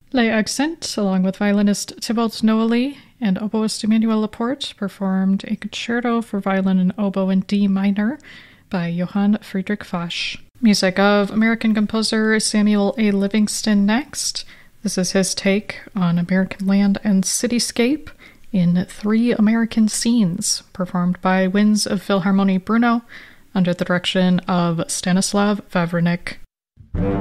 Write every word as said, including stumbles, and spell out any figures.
Les Accents, along with violinist Thibault Noailly and oboist Emmanuel Laporte, performed a concerto for violin and oboe in D minor by Johann Friedrich Fasch. Music of American composer Samuel A. Livingston next. This is his take on American land and cityscape in three American scenes, performed by Winds of Philharmonie Brno under the direction of Stanislav Vavrinik.